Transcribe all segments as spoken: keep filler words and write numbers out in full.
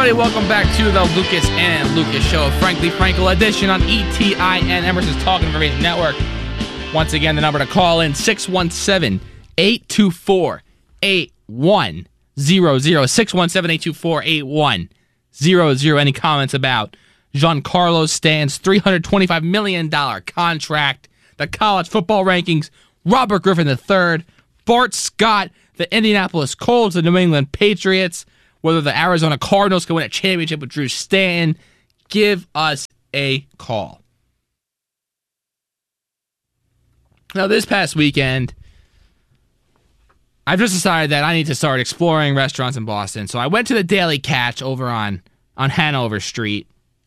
everybody. Welcome back to the Lucas and Lucas Show, Frankly Frankel edition on E T I N, Emerson's Talking Information Network. Once again, the number to call in, six one seven, eight two four, eight one zero zero, six one seven, eight two four, eight one zero zero. Any comments about Giancarlo Stanton's three hundred twenty-five million dollars contract, the college football rankings, Robert Griffin the third, Bart Scott, the Indianapolis Colts, the New England Patriots, whether the Arizona Cardinals can win a championship with Drew Stanton? Give us a call. Now, this past weekend, I've just decided that I need to start exploring restaurants in Boston. So I went to the Daily Catch over on, on Hanover Street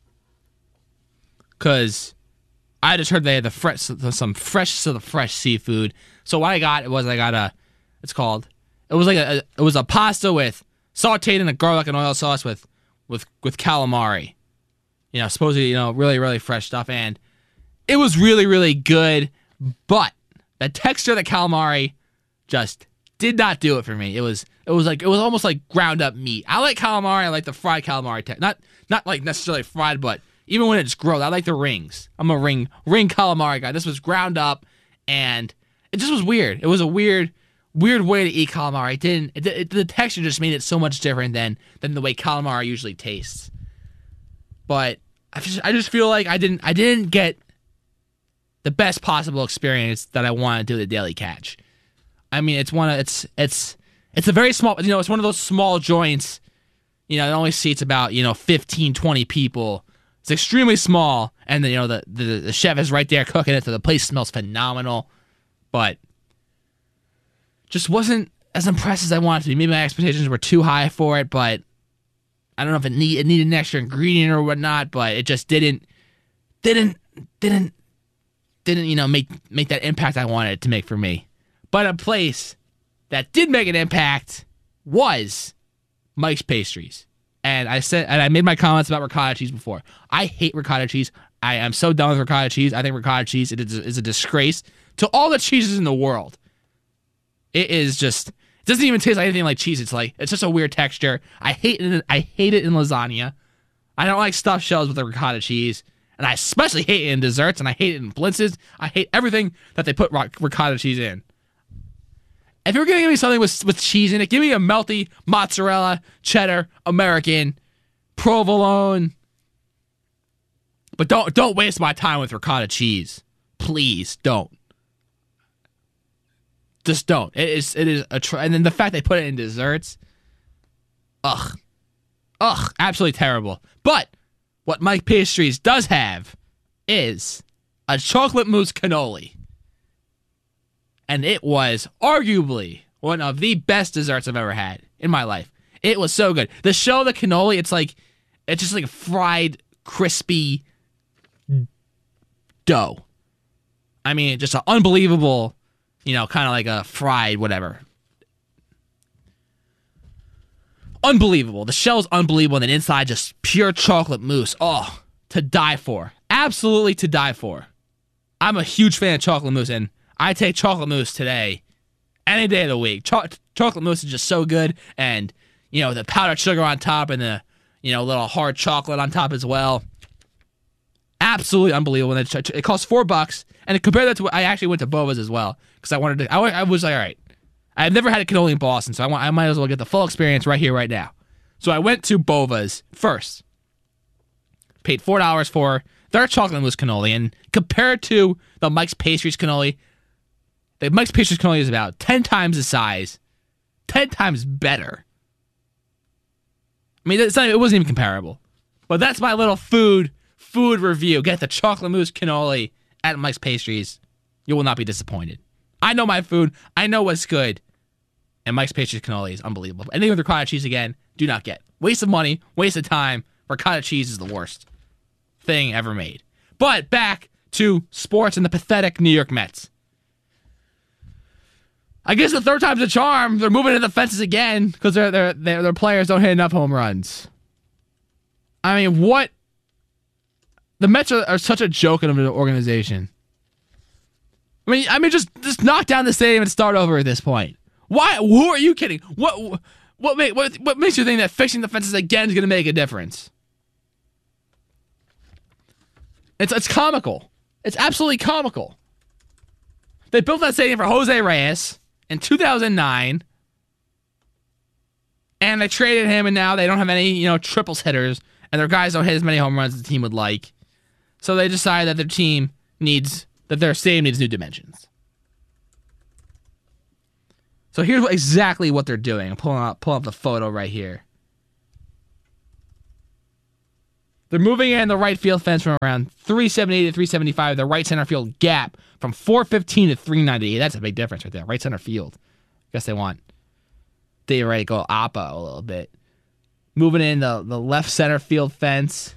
because I just heard they had the fresh, some fresh to the fresh seafood. So what I got was I got a, it's called, it was like a, it was a pasta with sauteed in a garlic and oil sauce with, with, with calamari. You know, supposedly, you know, really, really fresh stuff. And it was really, really good. But the texture of the calamari just did not do it for me. It was, it was like, it was almost like ground up meat. I like calamari. I like the fried calamari. Te- not, not like necessarily fried, but even when it's grilled, I like the rings. I'm a ring, ring calamari guy. This was ground up, and it just was weird. It was a weird. Weird way to eat calamari. It didn't it, it, the texture just made it so much different than than the way calamari usually tastes. But I just I just feel like I didn't I didn't get the best possible experience that I wanted to do at the Daily Catch. I mean, it's one of it's it's it's a very small, you know, it's one of those small joints. You know, it only seats about, you know, fifteen, twenty people. It's extremely small, and the, you know the, the the chef is right there cooking it, so the place smells phenomenal. But just wasn't as impressed as I wanted to be. Maybe my expectations were too high for it, but I don't know if it, need, it needed an extra ingredient or whatnot, but it just didn't, didn't, didn't, didn't, you know, make make that impact I wanted it to make for me. But a place that did make an impact was Mike's Pastries. And I said, and I made my comments about ricotta cheese before. I hate ricotta cheese. I am so done with ricotta cheese. I think ricotta cheese is, is a disgrace to all the cheeses in the world. It is just, it doesn't even taste like anything like cheese. It's like, it's just a weird texture. I hate it. I hate it in lasagna. I don't like stuffed shells with the ricotta cheese. And I especially hate it in desserts, and I hate it in blitzes. I hate everything that they put ricotta cheese in. If you're going to give me something with, with cheese in it, give me a melty mozzarella, cheddar, American, provolone. But don't, don't waste my time with ricotta cheese. Please don't. Just don't. It is it is a tr- and then the fact they put it in desserts, ugh, ugh, absolutely terrible. But what Mike Pastries does have is a chocolate mousse cannoli, and it was arguably one of the best desserts I've ever had in my life. It was so good. The shell of the cannoli, it's like it's just like a fried, crispy dough. I mean, just an unbelievable. You know, kind of like a fried whatever. Unbelievable. The shell's unbelievable, and then inside just pure chocolate mousse. Oh, to die for. Absolutely to die for. I'm a huge fan of chocolate mousse, and I take chocolate mousse today, any day of the week. Cho- chocolate mousse is just so good, and, you know, the powdered sugar on top and the, you know, little hard chocolate on top as well. Absolutely unbelievable. And it, it costs four bucks, and compare that to what I actually went to Bova's as well because I wanted to. I, I was like, all right, I've never had a cannoli in Boston, so I want. I might as well get the full experience right here, right now. So I went to Bova's first. Paid four dollars for their chocolate mousse cannoli, and compared to the Mike's Pastries cannoli, the Mike's Pastries cannoli is about ten times the size, ten times better. I mean, it's not, it wasn't even comparable. But that's my little food. Food review. Get the chocolate mousse cannoli at Mike's Pastries. You will not be disappointed. I know my food. I know what's good. And Mike's Pastries cannoli is unbelievable. Anything with ricotta cheese, again, do not get. Waste of money. Waste of time. Ricotta cheese is the worst thing ever made. But back to sports and the pathetic New York Mets. I guess the third time's a charm. They're moving to the fences again because their their their players don't hit enough home runs. I mean, what? The Mets are, are such a joke of an organization. I mean, I mean, just just knock down the stadium and start over at this point. Why? Who are you kidding? What? What, make, what, what makes you think that fixing the fences again is going to make a difference? It's it's comical. It's absolutely comical. They built that stadium for Jose Reyes in two thousand nine, and they traded him, and now they don't have any, you know, triples hitters, and their guys don't hit as many home runs as the team would like. So they decided that their team needs, that their stadium needs new dimensions. So here's what, exactly what they're doing. I'm pulling up, pulling up the photo right here. They're moving in the right field fence from around three seventy to three seventy-five. The right center field gap from four fifteen to three ninety-eight. That's a big difference right there. Right center field. Guess they want theoretical oppo a little bit. Moving in the, the left center field fence.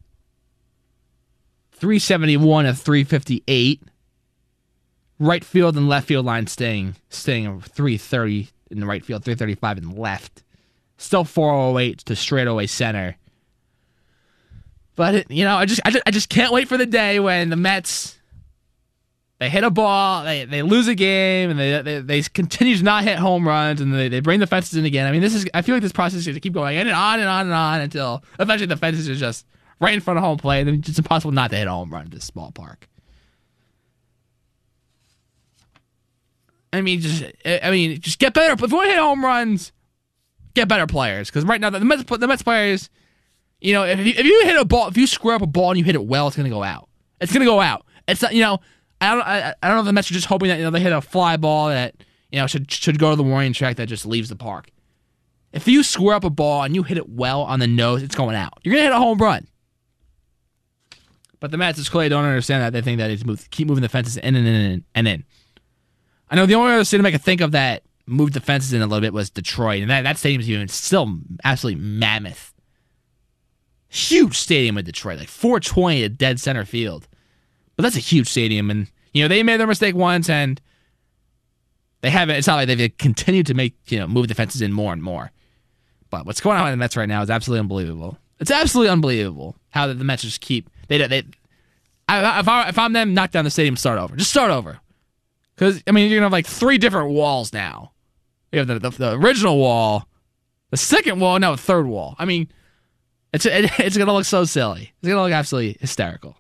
three seventy-one to three fifty-eight. Right field and left field line staying staying three thirty in the right field, three thirty-five in the left. Still four oh eight to straightaway center. But it, you know, I just, I just I just can't wait for the day when the Mets, they hit a ball, they they lose a game, and they they, they continue to not hit home runs, and they, they bring the fences in again. I mean, this is I feel like this process is going to keep going on and on and on and on until eventually the fences are just right in front of home plate, and it's impossible not to hit a home run at this ballpark. I mean, just I mean, just get better. If you want to hit home runs, get better players. Because right now, the Mets, the Mets players, you know, if you, if you hit a ball, if you square up a ball and you hit it well, it's gonna go out. It's gonna go out. It's not, you know, I don't, I, I don't know if the Mets are just hoping that, you know, they hit a fly ball that, you know, should should go to the warning track that just leaves the park. If you square up a ball and you hit it well on the nose, it's going out. You're gonna hit a home run. But the Mets just clearly don't understand that. They think that it's move, keep moving the fences in and in and in. And in. I know the only other stadium I could think of that moved the fences in a little bit was Detroit, and that, that stadium is even still absolutely mammoth. Huge stadium in Detroit, like four twenty at dead center field. But that's a huge stadium, and you know they made their mistake once, and they haven't. It's not like they've continued to make you know move the fences in more and more. But what's going on with the Mets right now is absolutely unbelievable. It's absolutely unbelievable how the Mets just keep they they. I, if I if I'm them, knock down the stadium, start over. Just start over. Because, I mean, you're going to have like three different walls now. You have the, the, the original wall, the second wall, now a third wall. I mean, it's it, it's going to look so silly. It's going to look absolutely hysterical.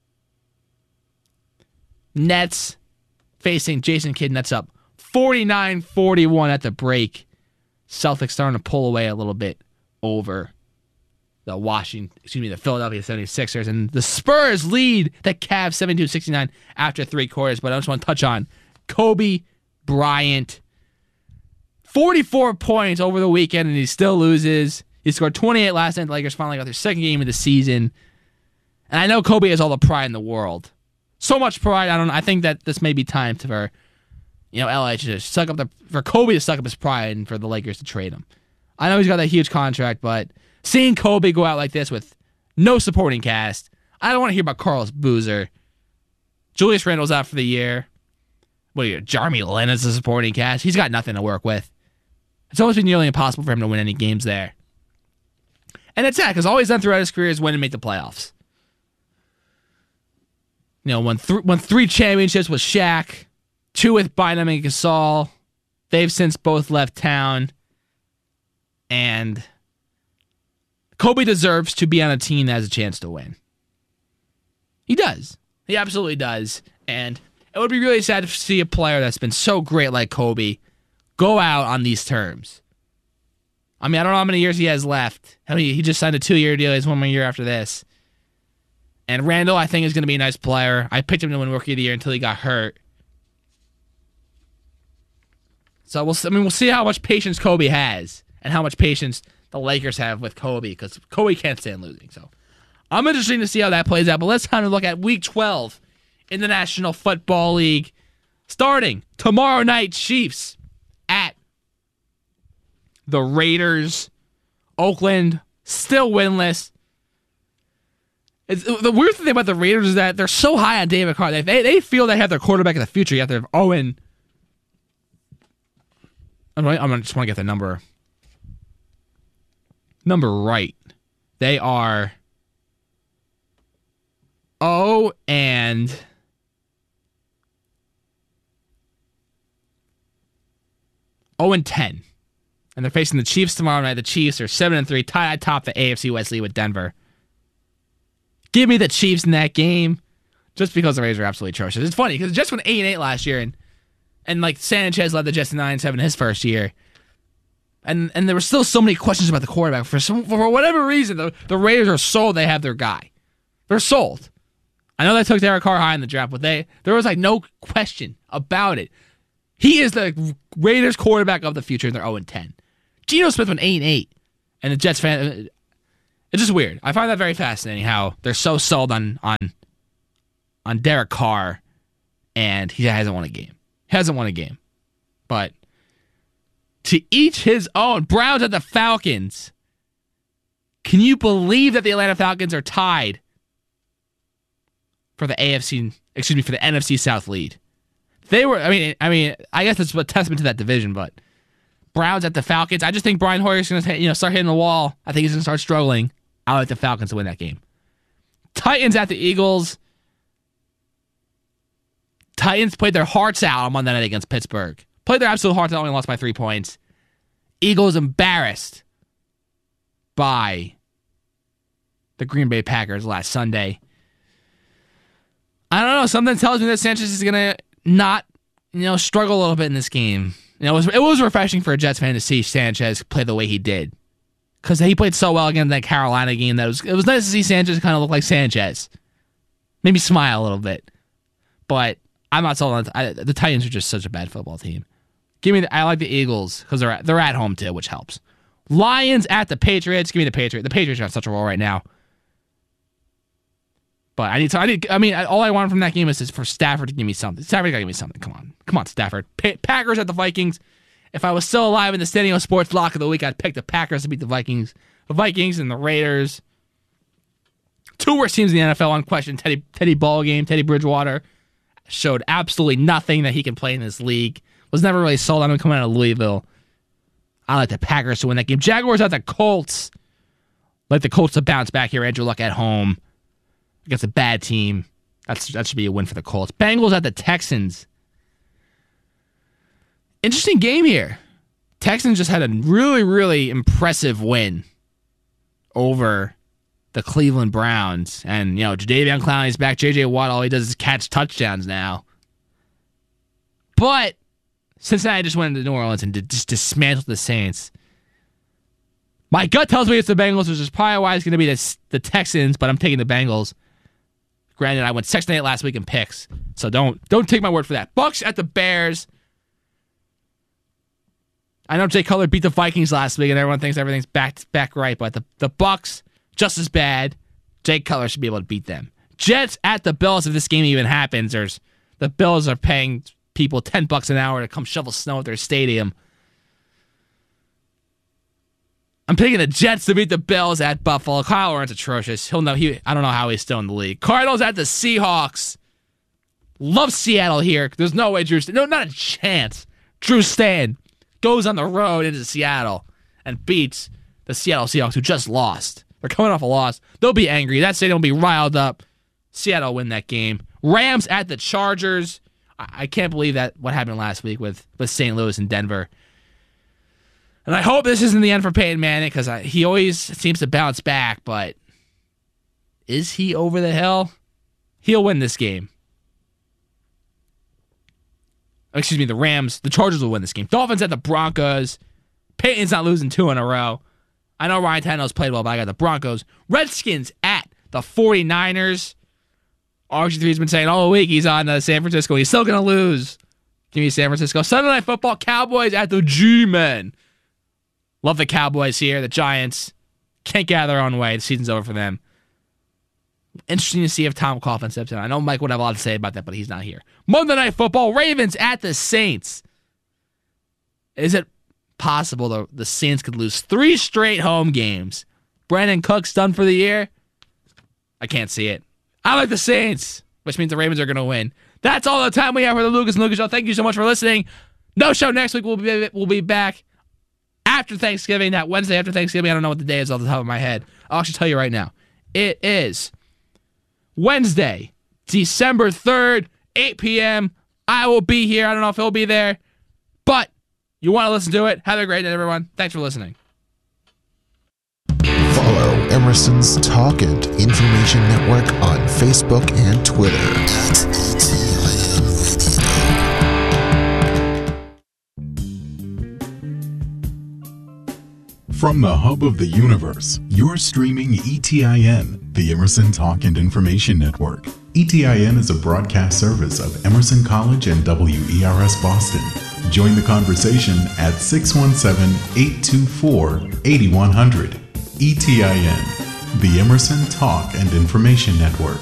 Nets facing Jason Kidd. Nets up forty-nine forty-one at the break. Celtics starting to pull away a little bit over the Washington, excuse me, the Philadelphia seventy-sixers. And the Spurs lead the Cavs seventy-two sixty-nine after three quarters. But I just want to touch on Kobe Bryant, forty-four points over the weekend, and he still loses. He scored twenty-eight last night. The Lakers finally got their second game of the season. And I know Kobe has all the pride in the world. So much pride. I don't. I think that this may be time for, you know, L A to just suck up the for Kobe to suck up his pride and for the Lakers to trade him. I know he's got that huge contract, but seeing Kobe go out like this with no supporting cast, I don't want to hear about Carlos Boozer. Julius Randle's out for the year. What are you, Jeremy Lin is a supporting cast? He's got nothing to work with. It's always been nearly impossible for him to win any games there. And it's sad, because all he's done throughout his career is win and make the playoffs. You know, won, th- won three championships with Shaq, two with Bynum and Gasol. They've since both left town. And Kobe deserves to be on a team that has a chance to win. He does. He absolutely does. And it would be really sad to see a player that's been so great like Kobe go out on these terms. I mean, I don't know how many years he has left. I mean, he just signed a two-year deal. He's one more year after this. And Randle, I think, is going to be a nice player. I picked him to win Rookie of the Year until he got hurt. So we'll. I mean, we'll see how much patience Kobe has and how much patience the Lakers have with Kobe, because Kobe can't stand losing. So I'm interested to see how that plays out. But let's kind of look at Week twelve in the National Football League, starting tomorrow night. Chiefs at the Raiders. Oakland still winless. It's, the weird thing about the Raiders is that they're so high on David Carr. They, they, they feel they have their quarterback of the future. Yet they're Owen. I'm I just want to get the number number right. They are oh and oh and ten. And they're facing the Chiefs tomorrow night. The Chiefs are seven and three, tied atop the A F C West lead with Denver. Give me the Chiefs in that game, just because the Raiders are absolutely atrocious. It's funny because the Jets went eight and eight last year, and and like Sanchez led the Jets to nine and seven his first year, and and there were still so many questions about the quarterback for some for whatever reason. The the Raiders are sold they have their guy. They're sold. I know they took Derek Carr high in the draft, but they there was like no question about it. He is the Raiders quarterback of the future, and they're zero and ten. Geno Smith went eight and eight, and the Jets fan. It's just weird. I find that very fascinating how they're so sold on on on Derek Carr, and he hasn't won a game. He hasn't won a game. But to each his own. Browns at the Falcons. Can you believe that the Atlanta Falcons are tied for the A F C, excuse me, for the N F C South lead? They were, I mean, I mean, I guess it's a testament to that division, but Browns at the Falcons. I just think Brian Hoyer's going to, you know, start hitting the wall. I think he's going to start struggling. I like the Falcons to win that game. Titans at the Eagles. Titans played their hearts out on Monday night against Pittsburgh. Played their absolute hearts out, only lost by three points. Eagles embarrassed by the Green Bay Packers last Sunday. I don't know. Something tells me that Sanchez is going to not, you know, struggle a little bit in this game. You know, it was, it was refreshing for a Jets fan to see Sanchez play the way he did. Because he played so well against that Carolina game that it was, it was nice to see Sanchez kind of look like Sanchez. Made me smile a little bit. But I'm not sold on I, the Titans are just such a bad football team. Give me the, I like the Eagles because they're at, they're at home too, which helps. Lions at the Patriots. Give me the Patriots. The Patriots are on such a roll right now. But I need to. I need. I mean, all I want from that game is just for Stafford to give me something. Stafford got to give me something. Come on, come on, Stafford. Pa- Packers at the Vikings. If I was still alive in the Standing Sports Lock of the Week, I'd pick the Packers to beat the Vikings. The Vikings and the Raiders. Two worst teams in the N F L, unquestioned. Teddy Teddy Ballgame, Teddy Bridgewater showed absolutely nothing that he can play in this league. Was never really sold on him coming out of Louisville. I like the Packers to win that game. Jaguars at the Colts. Like the Colts to bounce back here. Andrew Luck at home against a bad team. That's that should be a win for the Colts. Bengals at the Texans. Interesting game here. Texans just had a really, really impressive win over the Cleveland Browns. And, you know, Jadeveon Clowney's back. J J Watt, all he does is catch touchdowns now. But Cincinnati just went into New Orleans and did, just dismantled the Saints. My gut tells me it's the Bengals, which is probably why it's going to be the, the Texans, but I'm taking the Bengals. Granted, I went six and eight last week in picks, so don't don't take my word for that. Bucks at the Bears. I know Jay Cutler beat the Vikings last week, and everyone thinks everything's back back right, but the, the Bucks, just as bad. Jay Cutler should be able to beat them. Jets at the Bills, if this game even happens. There's the Bills are paying people ten bucks an hour to come shovel snow at their stadium. I'm picking the Jets to beat the Bills at Buffalo. Kyle Orton's atrocious. He'll know he. I don't know how he's still in the league. Cardinals at the Seahawks. Love Seattle here. There's no way Drew. No, not a chance. Drew Stan goes on the road into Seattle and beats the Seattle Seahawks, who just lost. They're coming off a loss. They'll be angry. That stadium will be riled up. Seattle will win that game. Rams at the Chargers. I, I can't believe that what happened last week with, with Saint Louis and Denver. And I hope this isn't the end for Peyton Manning because he always seems to bounce back, but is he over the hill? He'll win this game. Excuse me, the Rams. The Chargers will win this game. Dolphins at the Broncos. Peyton's not losing two in a row. I know Ryan Tannehill's played well, but I got the Broncos. Redskins at the 49ers. R G three's been saying all week he's on uh, San Francisco. He's still going to lose. Give me San Francisco. Sunday Night Football. Cowboys at the G-Men. Love the Cowboys here. The Giants can't get out of their own way. The season's over for them. Interesting to see if Tom Coughlin steps in. I know Mike would have a lot to say about that, but he's not here. Monday Night Football. Ravens at the Saints. Is it possible the, the Saints could lose three straight home games? Brandon Cooks done for the year? I can't see it. I like the Saints, which means the Ravens are going to win. That's all the time we have for the Lucas and Lucas Show. Thank you so much for listening. No show next week. We'll be, we'll be back after Thanksgiving, that Wednesday after Thanksgiving. I don't know what the day is off the top of my head. I'll actually tell you right now. It is Wednesday, December third, eight p.m. I will be here. I don't know if he'll be there, but You want to listen to it? Have a great night, everyone. Thanks for listening. Follow Emerson's Talk and Information Network on Facebook and Twitter. From the hub of the universe, you're streaming E T I N, the Emerson Talk and Information Network. E T I N is a broadcast service of Emerson College and W E R S Boston. Join the conversation at six one seven, eight two four, eight one zero zero. E T I N, the Emerson Talk and Information Network.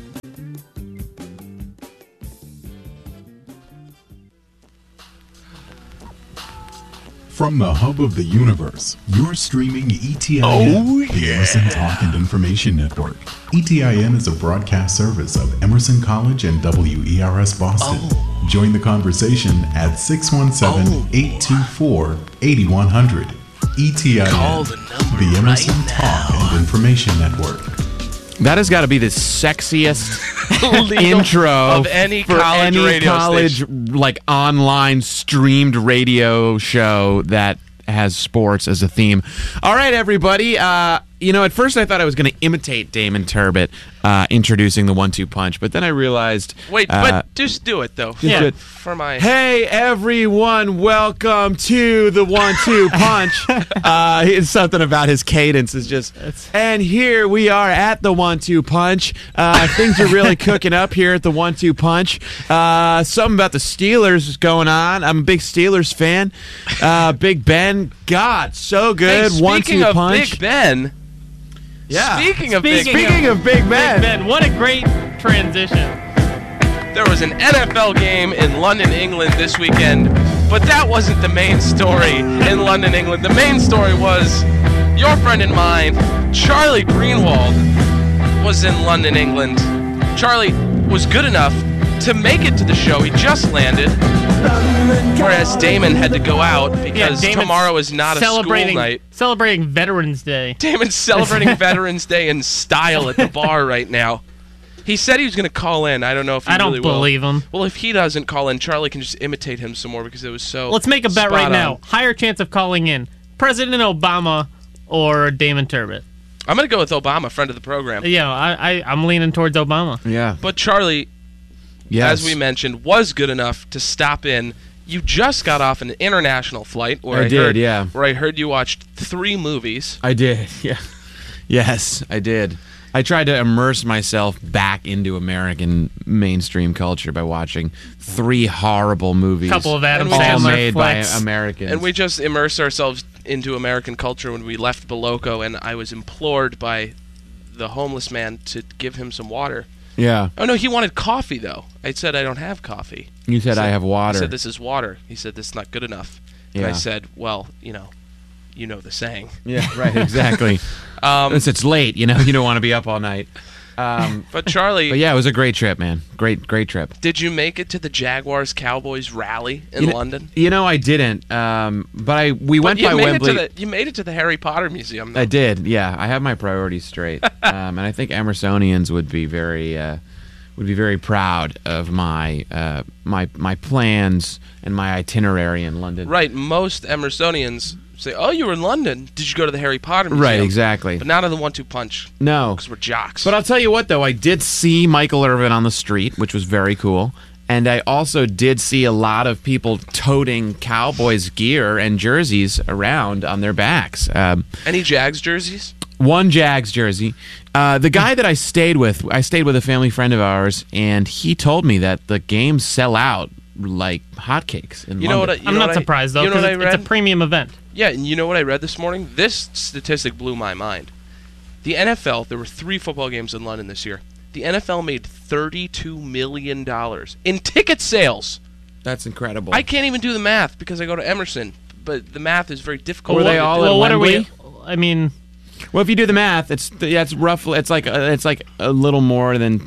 From the hub of the universe, you're streaming E T I N, Oh, the yeah. Emerson Talk and Information Network. E T I N is a broadcast service of Emerson College and W E R S Boston. Oh. Join the conversation at six one seven, Oh. eight two four, eight one zero zero. E T I N, Call the number the Emerson right Talk now. and Information Network. That has got to be the sexiest Legal intro of any for college any radio college station. like online streamed radio show that has sports as a theme. All right, everybody. Uh, you know, at first I thought I was going to imitate Damon Turbot uh, introducing the one two punch, but then I realized. Wait, uh, but just do it though. Yeah. For, for my Hey everyone, welcome to the one two punch. uh, it's something about his cadence is just and here we are at the one two punch. Uh, things are really cooking up here at the one two punch. Uh, something about the Steelers is going on. I'm a big Steelers fan. Uh, Big Ben, God, so good. Hey, one speaking two of punch. Big Ben. Yeah. Speaking of Speaking Big Ben, Speaking of Big Ben. Big Ben, what a great transition. there was an N F L game in London, England this weekend, but that wasn't the main story in London, England. The main story was your friend and mine, Charlie Greenwald, was in London, England. Charlie was good enough to make it to the show. He just landed, whereas Damon had to go out because Damon's tomorrow is not a school celebrating, night. Celebrating Veterans Day. Damon's celebrating Veterans Day in style at the bar right now. He said he was going to call in. I don't know if he I don't really will. believe him. Well, if he doesn't call in, Charlie can just imitate him some more because it was so. Let's make a bet spot right on. now. Higher chance of calling in President Obama or Damon Turbot. I'm going to go with Obama, friend of the program. Yeah, I, I, I'm leaning towards Obama. Yeah. But Charlie, Yes. as we mentioned, was good enough to stop in. You just got off an international flight where I I, did, heard, yeah. where I heard you watched three movies. I did, yeah. Yes, I did. I tried to immerse myself back into American mainstream culture by watching three horrible movies. Couple of Adam And we all just- Sandler made flicks. by Americans. And we just immersed ourselves into American culture when we left Boloco, and I was implored by the homeless man to give him some water. yeah. Oh, no, he wanted coffee, though. I said, I don't have coffee. You said He I have water. I said, this is water. He said, this is not good enough. And I Yeah. said, well, you know, you know the saying. Yeah, right, exactly. Um, Since it's late, you know, you don't want to be up all night. Um, but, Charlie, but yeah, it was a great trip, man. Great, great trip. did you make it to the Jaguars-Cowboys rally in You know- London? You know, I didn't. Um, but I we went But you by made Wembley. It to the, you made it to the Harry Potter Museum, though. I did, yeah. I have my priorities straight, um, and I think Emersonians would be very uh, would be very proud of my uh, my my plans and my itinerary in London. Right, most Emersonians say, oh, you were in London. Did you go to the Harry Potter Museum? Right, exactly. But not on the one two punch, No, because we're jocks. but I'll tell you what, though, I did see Michael Irvin on the street, which was very cool. And I also did see a lot of people toting Cowboys gear and jerseys around on their backs. Um, Any Jags jerseys? One Jags jersey. Uh, the guy that I stayed with, I stayed with a family friend of ours, and he told me that the games sell out like hotcakes in You know what? I, London. you I'm know not what I- surprised, though, You know because what I it's, it's read? a premium event. Yeah, and you know what I read this morning? This statistic blew my mind. The N F L, there were three football games in London this year. The N F L made thirty-two million dollars in ticket sales. That's incredible. I can't even do the math because I go to Emerson, but the math is very difficult. Were they to all do. at well, what are we? Wembley? I mean, Well, if you do the math, it's yeah, it's roughly it's like uh, it's like a little more than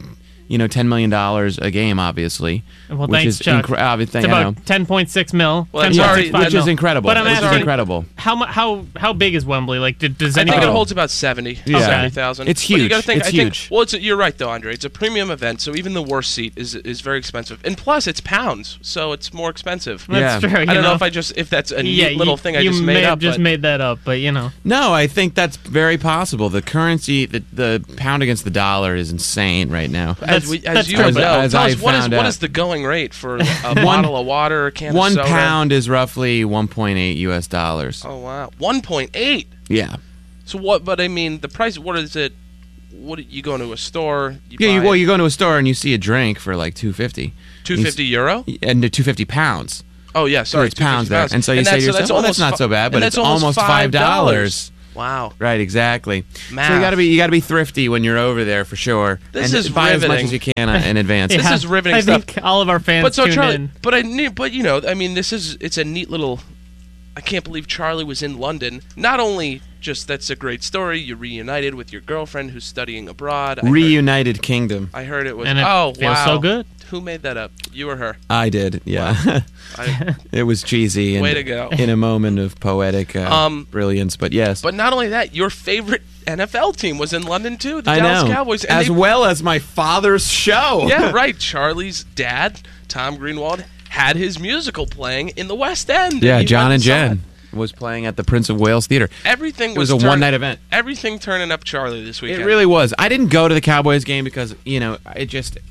you know, ten million dollars a game, obviously. Well, which thanks, is Chuck. incre- obviously, It's I know. about ten point six mil. Well, that's ten point already- six five Which is mil. incredible. But I'm Which is asking, incredible. How mu- how how big is Wembley? Like, did, does I think anyone? it holds about seventy, Yeah. seventy thousand. It's But you huge. gotta think, It's I think, huge. Well, it's, you're right, though, Andre. It's a premium event, so even the worst seat is is very expensive. And plus, it's pounds, so it's more expensive. That's Yeah. true. I you don't know. know if I just if that's a yeah, neat little you, thing I you just may made have up. just but made that up, but you know. No, I think that's very possible. The currency, the, the pound against the dollar is insane right now. as, That's- we, as that's you true. would know, As tell I us what is found what out. is the going rate for a bottle of water, a can One of soda? pound is roughly one point eight U S dollars. Oh wow, one point eight. Yeah. So what? But I mean, the price. What is it? What you go to a store? You Yeah, you, buy well, you go to a store and you see a drink for like two fifty. two fifty euro. And two fifty pounds. Oh yeah, sorry, it's pounds there. pounds. And so you say to yourself, well, that's not so bad, but that's it's almost five dollars. Wow. Right, exactly. Math. So you got to be you got to be thrifty when you're over there for sure. This and is buy as much riveting. as you can uh, in advance. This Yeah, is riveting I stuff. think all of our fans But so tuned Charlie, in. but I knew, but you know, I mean, this is it's a neat little. I can't believe Charlie was in London. Not only just that's a great story. You reunited with your girlfriend who's studying abroad. I heard, Reunited Kingdom. I heard it was. And it oh feels wow, so good. Who made that up? You or her? I did, yeah. I, It was cheesy and Way to go. in a moment of poetic uh, Um, brilliance, but yes. but not only that, your favorite N F L team was in London too. The I Dallas know. Cowboys. And as they- well as my father's show. Yeah, right. Charlie's dad, Tom Greenwald, had his musical playing in the West End. Yeah, he John went and saw Jen it. was playing at the Prince of Wales Theater. Everything It was was a turn- one-night event. Everything turning up Charlie this weekend. It really was. I didn't go to the Cowboys game because, you know, it just...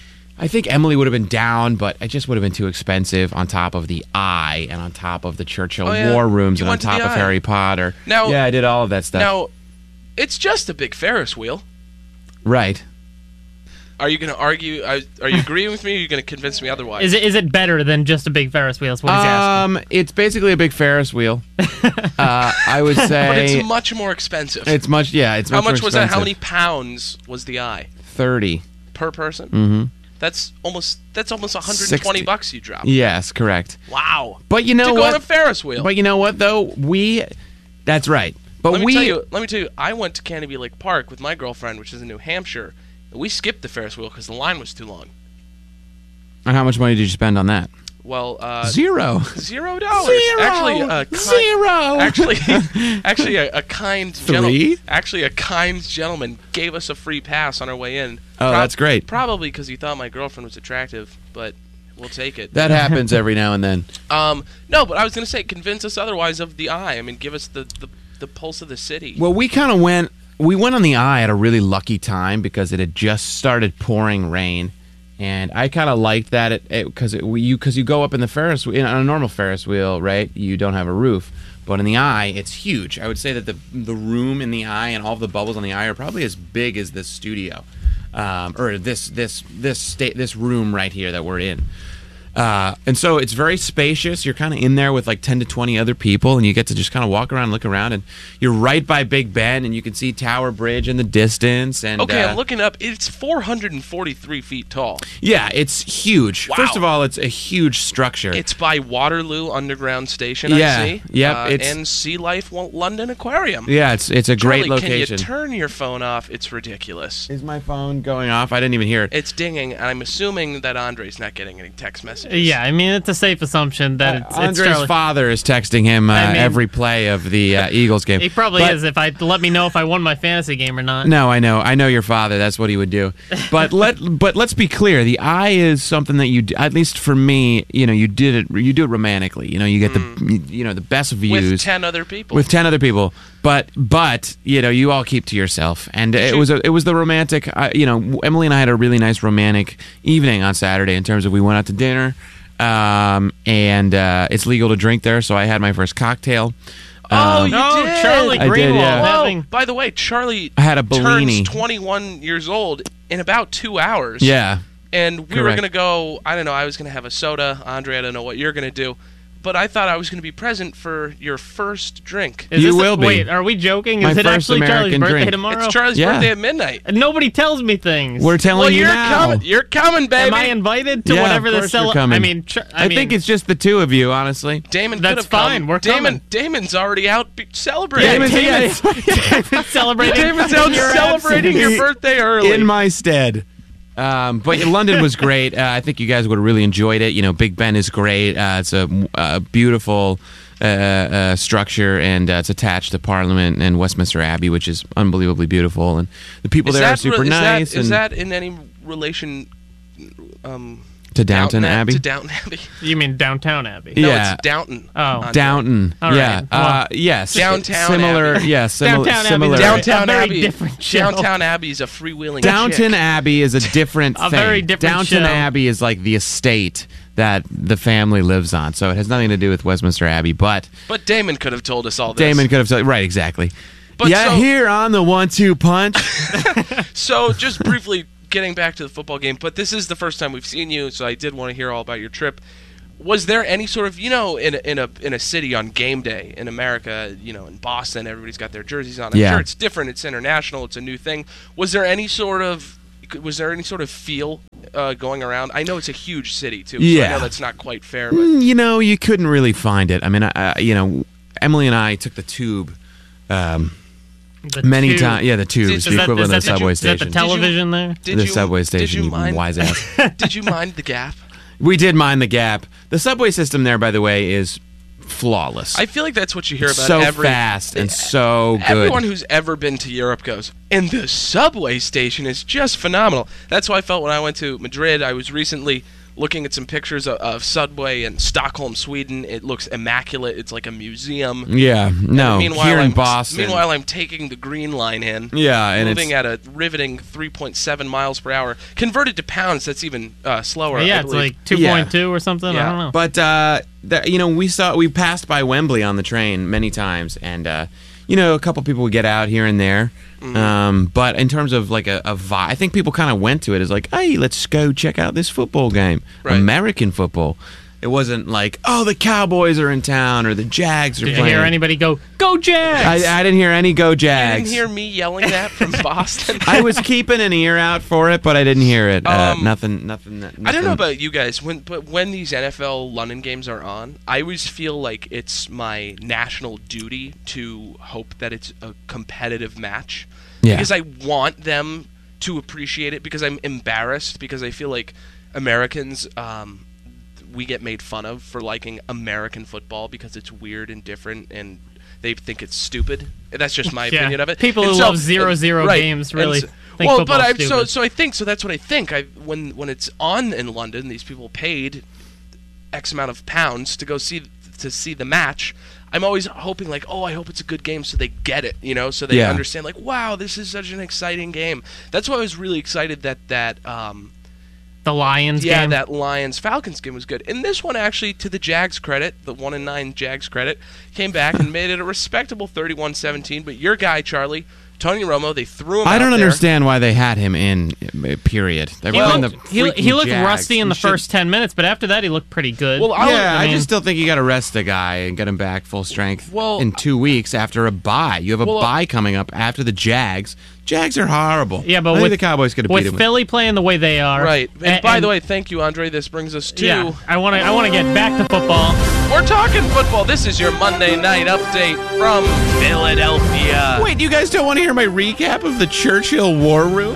I think Emily would have been down, but it just would have been too expensive on top of the Eye and on top of the Churchill Oh, yeah. War Rooms You and on went to top the of Eye. Harry Potter. Now- yeah, I did all of that stuff. Now, it's just a big Ferris wheel. right. Are you going to argue? Are, are you agreeing with me? Or are you going to convince me otherwise? Is it is it better than just a big Ferris wheel? That's what he's asking. Um, it's basically a big Ferris wheel. uh, I would But say it's much more expensive. it's much. Yeah, it's How much, much more was that? How expensive. many pounds was the eye Thirty. per person? Mm-hmm. That's almost that's almost one hundred twenty sixty. bucks you dropped. Yes, correct. Wow. But you know to go what? on a Ferris wheel. But you know what though? We. That's right. But let me we. tell you. Let me tell you. I went to Canopy Lake Park with my girlfriend, which is in New Hampshire. And we skipped the Ferris wheel because the line was too long. And how much money did you spend on that? Well, uh, Zero. zero dollars. Zero. Actually, a ki- Zero. Actually, actually, a, a kind gentleman. Three? Actually, a kind gentleman gave us a free pass on our way in. Oh, that's great. Probably because he thought my girlfriend was attractive, but we'll take it. That happens every now and then. Um, no, but I was gonna say, convince us otherwise of the Eye. I mean, give us the the, the pulse of the city. Well, we kind of went. We went on the Eye at a really lucky time because it had just started pouring rain, and I kind of liked that because it, it, you because you go up in the Ferris in on a normal Ferris wheel, right? You don't have a roof, but in the Eye, it's huge. I would say that the the room in the Eye and all of the bubbles on the Eye are probably as big as this studio, um, or this this this state this room right here that we're in. Uh, and so it's very spacious. You're kind of in there with like ten to twenty other people, and you get to just kind of walk around, look around, and you're right by Big Ben, and you can see Tower Bridge in the distance. And okay, uh, I'm looking up. It's four hundred forty-three feet tall. yeah, it's huge. Wow. First of all, it's a huge structure. It's by Waterloo Underground Station. Yeah, I see. yep, Uh, it's- and Sea Life London Aquarium. yeah, it's it's a great Charlie, location. Can you turn your phone off? It's ridiculous. Is my phone going off? I didn't even hear it. It's dinging, and I'm assuming that Andre's not getting any text messages. Yeah, I mean it's a safe assumption that it's, it's Andre's Charlie. father is texting him uh, I mean- every play of the uh, Eagles game. He probably But- is. If I let me know if I won my fantasy game or not. No, I know, I know your father. That's what he would do. But let, but let's be clear. The Eye is something that you, d- at least for me, you know, you did it. You do it romantically. You know, you get the, you know, the best views With ten other people. with ten other people. But, but you know, you all keep to yourself. And it you- was, a, it was the romantic. Uh, you know, Emily and I had a really nice romantic evening on Saturday in terms of we went out to dinner, um, and uh, it's legal to drink there, so I had my first cocktail. Oh, Um, you No, did. Charlie I did, Greenwald yeah. Whoa, having. by the way, Charlie I had a Bellini. turns twenty-one years old in about two hours. Yeah. And we were Correct. going to go, I don't know, I was going to have a soda. Andre, I don't know what you're going to do. But I thought I was going to be present for your first drink. Is You this will be. Wait, are we joking? My Is it first actually Charlie's American birthday drink. tomorrow? It's Charlie's Yeah. birthday at midnight. And nobody tells me things. We're telling Well, you you're now. coming. You're coming, baby. Am I invited to Yeah, whatever of the course cele- you're coming. I mean, Ch- I, I mean, think it's just the two of you, honestly. Damon That's could have fine. come. We're Damon, coming. Damon's already out be- celebrating. yeah, Damon's- Damon's, Damon's celebrating. Damon's out your celebrating absence. your birthday early. In my stead. Um, but London was great. Uh, I think you guys would have really enjoyed it. You know, Big Ben is great. Uh, it's a, a beautiful uh, uh, structure, and uh, it's attached to Parliament and Westminster Abbey, which is unbelievably beautiful. And the people Is there are that super re- is nice. That, is and that in any relation um, to Downton Ab- Abbey? To Downton Abbey. You mean Downtown Abbey? No, Yeah. it's Downton. Oh. Ontario. Downton. All yeah. right. Well, uh, yes. Downtown Similar. Abbey. Yeah. Similar. Downtown Abbey similar. is Downtown A very Abbey. different show. Downtown Abbey is a freewheeling Downton chick. Abbey is a different A thing. very different Downton show. Abbey is like the estate that the family lives on, so it has nothing to do with Westminster Abbey. But But Damon could have told us all this. Damon could have said right, exactly. But yeah, so- here on the one-two punch. So, just briefly getting back to the football game, but this is the first time we've seen you, so I did want to hear all about your trip. Was there any sort of, you know, in a, in a in a city on game day in America, you know, in Boston, everybody's got their jerseys on. I'm Yeah. sure it's different. It's international. It's a new thing. Was there any sort of was there any sort of feel uh, going around? I know it's a huge city too. So I Yeah. know that's not quite fair, but Mm, you know, you couldn't really find it. I mean, I, I, you know, Emily and I took the tube um, The many tube. times. Yeah, the tube is Is the Is that- equivalent is of the that subway Is that station. the television there? did the you subway did station, you you mind wise ass. did you mind the gap? We did mind the gap. The subway system there, by the way, is flawless. I feel like that's what you hear It's about so every fast and so good. Everyone who's ever been to Europe goes, and the subway station is just phenomenal. That's how I felt when I went to Madrid. I was recently looking at some pictures of, of Subway in Stockholm, Sweden. It looks immaculate. It's like a museum. Yeah, no. meanwhile, Here in I'm, Boston. Meanwhile, I'm taking the Green Line in. Yeah, and moving it's- at a riveting three point seven miles per hour. Converted to pounds, that's even uh, slower. I yeah, it's believe. like two point two or something. Yeah. I don't know. But uh, the, you know, we saw we passed by Wembley on the train many times, and uh, you know, a couple people would get out here and there. Mm-hmm. Um, but in terms of like a, a vibe, I think people kind of went to it as like, hey, let's go check out this football game, Right. American football. It wasn't like, oh, the Cowboys are in town or the Jags are Did you playing. hear anybody go, go Jags? I, I didn't hear any go You Jags. didn't hear me yelling that from Boston? I was keeping an ear out for it, but I didn't hear it. Uh, Um, nothing, nothing, nothing. I don't know about you guys, when but when these N F L London games are on, I always feel like it's my national duty to hope that it's a competitive match. Yeah. Because I want them to appreciate it, because I'm embarrassed, because I feel like Americans, um, we get made fun of for liking American football because it's weird and different, and they think it's stupid. That's just my Yeah. opinion of it. People And who so- love zero zero right. games And really so- think well, but football's I so stupid. so I think so. That's what I think. I when when it's on in London, these people paid X amount of pounds to go see to see the match. I'm always hoping like, oh, I hope it's a good game, so they get it, you know, so they Yeah. understand like, wow, this is such an exciting game. That's why I was really excited that that um, the Lions yeah, game. that Lions Falcons game was good. And this one actually, to the Jags credit, the one and nine Jags credit, came back and made it a respectable thirty-one seventeen. But your guy, Charlie, Tony Romo, they threw him I out don't there. understand why they had him in. uh, Period. They he, were in looked, the he, freaking he looked Jags. rusty in You the should- first ten minutes, but after that he looked pretty good. Well, I'll- Yeah, I, I mean- just still think you got to rest the guy and get him back full strength Well- in two weeks after a bye. You have a Well, bye coming up after the Jags. Jags are horrible. yeah, but I think with the Cowboys could have beat with them. Philly playing the way they are, Right. And, a- by and- the way, thank you, Andre. This brings us to yeah, I want to I want to get back to football. we're talking football. This is your Monday night update from Philadelphia. Wait, you guys don't want to hear my recap of the Churchill War Room?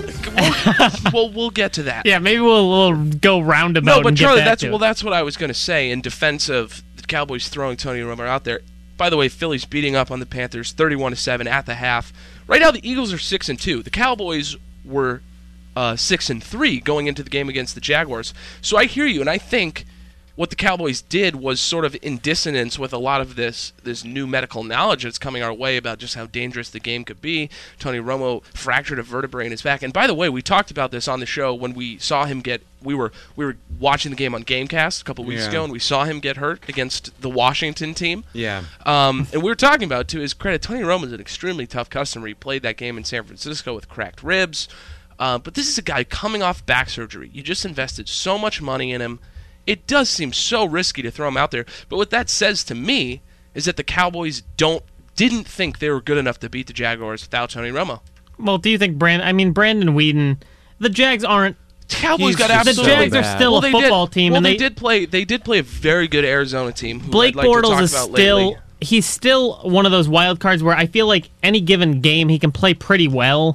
well, we'll get to that. Yeah, maybe we'll, we'll go roundabout. No, but and Charlie, get back that's to well, it. that's what I was going to say in defense of the Cowboys throwing Tony Romo out there. By the way, Philly's beating up on the Panthers, thirty-one to seven at the half. Right now, the Eagles are six and two. The Cowboys were uh, six and three going into the game against the Jaguars. So I hear you, and I think what the Cowboys did was sort of in dissonance with a lot of this this new medical knowledge that's coming our way about just how dangerous the game could be. Tony Romo fractured a vertebrae in his back, and by the way, we talked about this on the show when we saw him get. We were we were watching the game on Gamecast a couple weeks Yeah. ago, and we saw him get hurt against the Washington team. Yeah. Um, and we were talking about, to his credit, Tony Romo is an extremely tough customer. He played that game in San Francisco with cracked ribs. Uh, but this is a guy coming off back surgery. You just invested so much money in him. It does seem so risky to throw him out there. But what that says to me is that the Cowboys don't didn't think they were good enough to beat the Jaguars without Tony Romo. Well, do you think Brand? I mean, Brandon Whedon. The Jags aren't. The Cowboys He's got just The absolutely. Jags are bad. still well, a they football did, team, well, and they, they, did play. They did play a very good Arizona team. Who Blake I'd like to Bortles talk is about still. lately. He's still one of those wild cards where I feel like any given game he can play pretty well,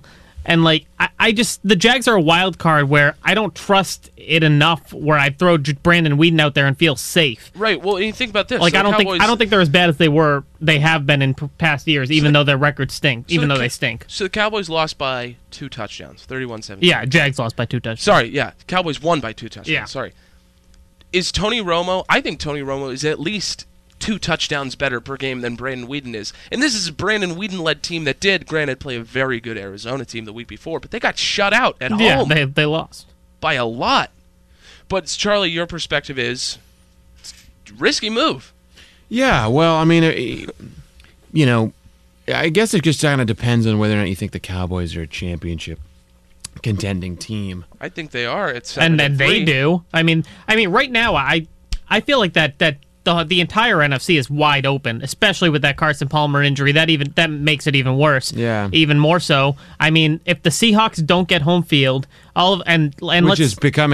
And, like, I, I just, the Jags are a wild card where I don't trust it enough where I throw J- Brandon Weeden out there and feel safe. Right. Well, you think about this. Like, So I don't Cowboys, think I don't think they're as bad as they were, they have been in p- past years, even the- though their records stink, so even the though Ca- they stink. So the Cowboys lost by two touchdowns, thirty-one seventeen. Yeah, Jags lost by two touchdowns. Sorry, yeah. Cowboys won by two touchdowns. Yeah. Sorry. Is Tony Romo, I think Tony Romo is at least two touchdowns better per game than Brandon Weeden is. And this is a Brandon Weeden-led team that did, granted, play a very good Arizona team the week before, but they got shut out at Yeah, home they they lost. by a lot. But, Charlie, your perspective is it's a risky move. Yeah, well, I mean, it, you know, I guess it just kind of depends on whether or not you think the Cowboys are a championship contending team. I think they are. It's And then they do. I mean, I mean, right now, I I feel like that that the the entire N F C is wide open, especially with that Carson Palmer injury. That even that makes it even worse. Yeah. Even more so. I mean, if the Seahawks don't get home field, all of and and Which let's is becoming